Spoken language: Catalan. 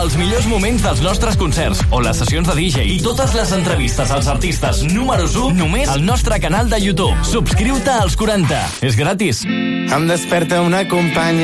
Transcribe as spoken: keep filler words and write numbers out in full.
els millors moments dels nostres concerts o les sessions de D J i totes les entrevistes als artistes números u només al nostre canal de YouTube. Subscriu-te als quaranta. És gratis. Em desperta una companya